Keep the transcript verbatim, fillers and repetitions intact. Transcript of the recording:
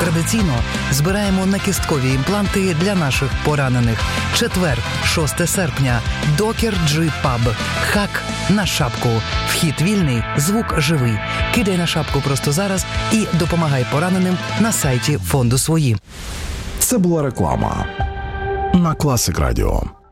Традиційно збираємо накісткові імпланти для наших поранених. Четвер, шостого серпня. Докер Джи Паб. Хак на шапку. Вхід вільний, звук живий. Кидай на шапку просто зараз і допомагай пораненим на сайті фонду «Свої». Це була реклама на Класик Радіо.